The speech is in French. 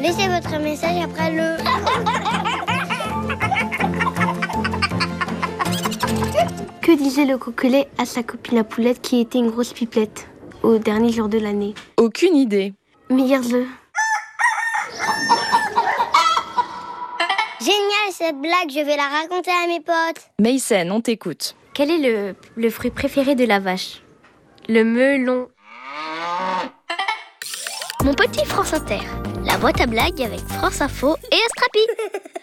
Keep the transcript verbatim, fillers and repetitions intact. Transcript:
Laissez votre message après le... Que disait le coquelet à sa copine la poulette qui était une grosse pipelette au dernier jour de l'année? Aucune idée. Meilleurs œufs. Génial cette blague, je vais la raconter à mes potes. Maïsen, on t'écoute. Quel est le, le fruit préféré de la vache? Le melon. Mon petit France Inter, la boîte à blagues avec France Info et Astrapi.